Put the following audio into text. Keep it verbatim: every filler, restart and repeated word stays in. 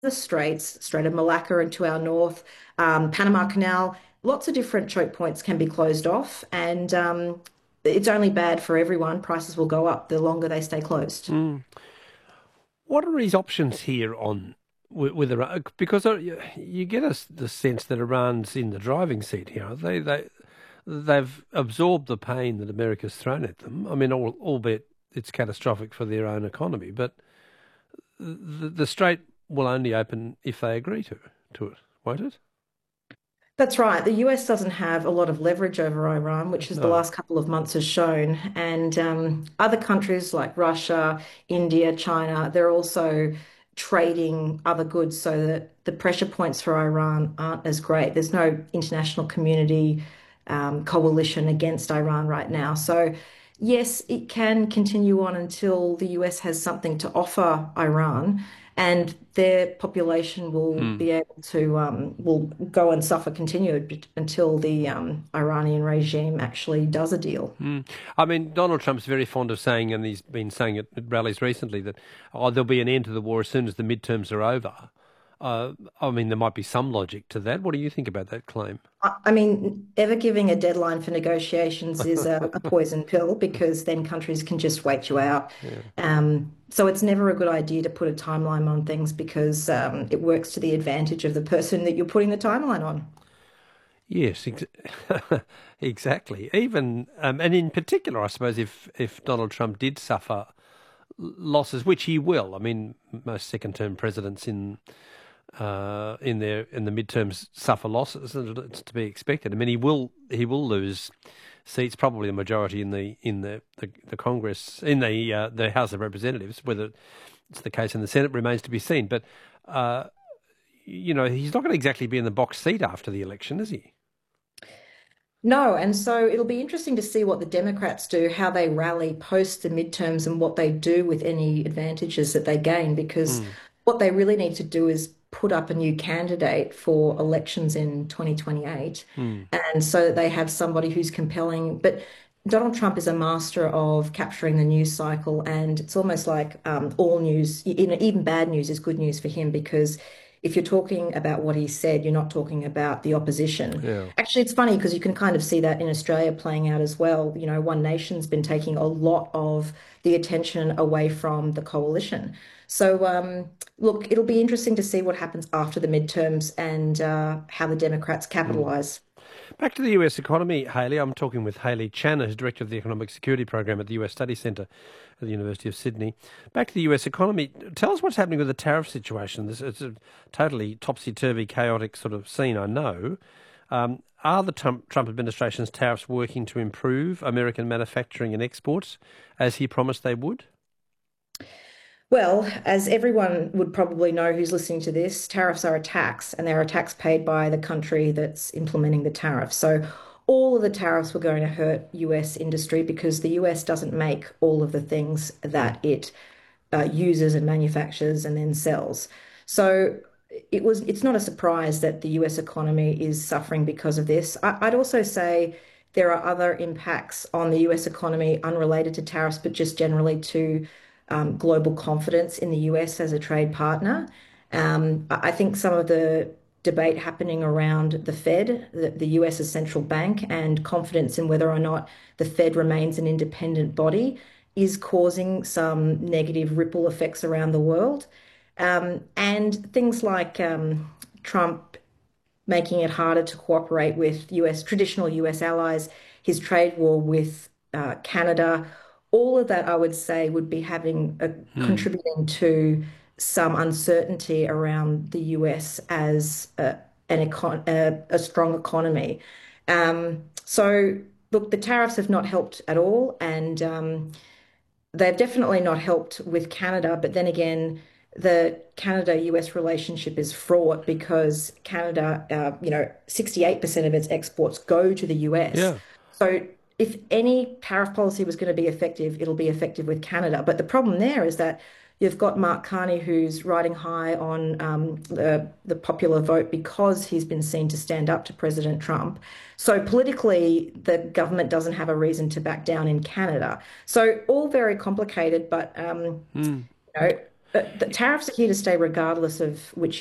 the Straits, Strait of Malacca and to our north, um, Panama Canal, lots of different choke points can be closed off, and um, it's only bad for everyone. Prices will go up the longer they stay closed. Mm. What are his options here on with, with Iran? Because uh, you, you get us the sense that Iran's in the driving seat here. They they they've absorbed the pain that America's thrown at them. I mean, al- albeit it's catastrophic for their own economy, but the, the strait will only open if they agree to to it, won't it? That's right. The U S doesn't have a lot of leverage over Iran, which is the No. last couple of months has shown. And um, other countries like Russia, India, China, they're also trading other goods so that the pressure points for Iran aren't as great. There's no international community um, coalition against Iran right now. So, yes, it can continue on until the U S has something to offer Iran and their population will Hmm. be able to um, will go and suffer continued until the um, Iranian regime actually does a deal. Mm. I mean, Donald Trump's very fond of saying, and he's been saying it at rallies recently, that oh, there'll be an end to the war as soon as the midterms are over. Uh, I mean, there might be some logic to that. What do you think about that claim? I I mean, ever giving a deadline for negotiations is a, a poison pill because then countries can just wait you out. Yeah. Um, so it's never a good idea to put a timeline on things because um, it works to the advantage of the person that you're putting the timeline on. Yes, ex exactly. Even um, and in particular, I suppose if if Donald Trump did suffer losses, which he will, I mean, most second-term presidents in uh, in their in the midterms suffer losses, and it's to be expected. I mean, he will he will lose seats, probably the majority in the in the the, the Congress, in the uh, the House of Representatives. Whether it's the case in the Senate remains to be seen. But uh, you know, he's not going to exactly be in the box seat after the election, is he? No, and so it'll be interesting to see what the Democrats do, how they rally post the midterms and what they do with any advantages that they gain, because Mm, what they really need to do is put up a new candidate for elections in twenty twenty-eight. mm, And so that they have somebody who's compelling. But Donald Trump is a master of capturing the news cycle, and it's almost like um, all news, you know, even bad news is good news for him because if you're talking about what he said, you're not talking about the opposition. yeah. Actually, it's funny because you can kind of see that in Australia playing out as well. You know, One Nation's been taking a lot of the attention away from the coalition. So, um, look, it'll be interesting to see what happens after the midterms and uh, how the Democrats Mm. capitalize. Back to the U S economy, Haley. I'm talking with Haley Channer, who's Director of the Economic Security Program at the U S Study Centre at the University of Sydney. Back to the U S economy. Tell us what's happening with the tariff situation. This It's a totally topsy-turvy, chaotic sort of scene, I know. Um, are the Trump, Trump administration's tariffs working to improve American manufacturing and exports, as he promised they would? Well, as everyone would probably know who's listening to this, tariffs are a tax, and they're a tax paid by the country that's implementing the tariff. So all of the tariffs were going to hurt U S industry because the U S doesn't make all of the things Mm. that it uh, uses and manufactures and then sells. So it was it's not a surprise that the U S economy is suffering because of this. I, I'd also say there are other impacts on the U S economy unrelated to tariffs, but just generally to um, global confidence in the U S as a trade partner. Um, I I think some of the debate happening around the Fed, the, the U S's central bank, and confidence in whether or not the Fed remains an independent body is causing some negative ripple effects around the world. Um, and things like um, Trump making it harder to cooperate with U S traditional U S allies, his trade war with uh, Canada, all of that I would say would be having a, Mm. contributing to some uncertainty around the U S as a, an econ a, a strong economy. Um, so look, the tariffs have not helped at all, and um, they've definitely not helped with Canada, but then again, the Canada-U S relationship is fraught because Canada, uh, you know, sixty-eight percent of its exports go to the U S. Yeah. So if any tariff policy was going to be effective, it'll be effective with Canada. But the problem there is that you've got Mark Carney who's riding high on um, the, the popular vote because he's been seen to stand up to President Trump. So politically, the government doesn't have a reason to back down in Canada. So all very complicated, but um, Mm. you know, But the tariffs are here to stay regardless of which